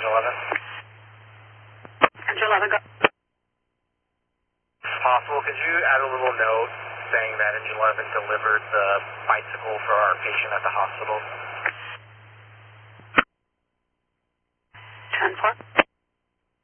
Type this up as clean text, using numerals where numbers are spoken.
Engine 11. Engine 11, go. If possible, could you add a little note saying that Engine 11 delivered the bicycle for our patient at the hospital? 10-4.